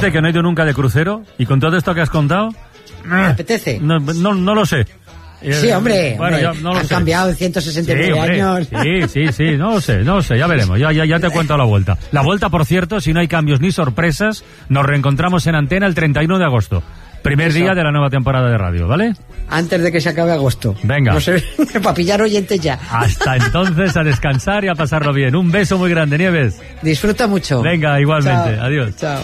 Fíjate que no he ido nunca de crucero y con todo esto que has contado... ¿Me apetece? No lo sé. Sí, hombre, bueno, ya no lo han sé. cambiado en 169 años. Sí, no lo sé, ya veremos, ya te cuento la vuelta. La vuelta, por cierto, si no hay cambios ni sorpresas, nos reencontramos en antena el 31 de agosto. Primer día de la nueva temporada de radio, ¿vale? Antes de que se acabe agosto. Venga. No sé, para pillar oyentes ya. Hasta entonces, a descansar y a pasarlo bien. Un beso muy grande, Nieves. Disfruta mucho. Venga, igualmente. Chao. Adiós. Chao.